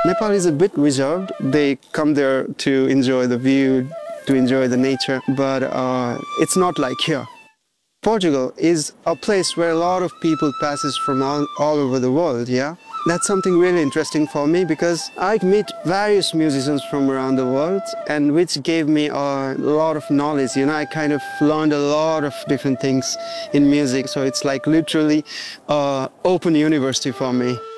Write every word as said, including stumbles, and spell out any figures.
Nepal is a bit reserved. They come there to enjoy the view, to enjoy the nature, but uh, it's not like here. Portugal is a place where a lot of people passes from all, all over the world, yeah? That's something really interesting for me because I meet various musicians from around the world and which gave me a lot of knowledge, you know, I kind of learned a lot of different things in music, so it's like literally an open university for me.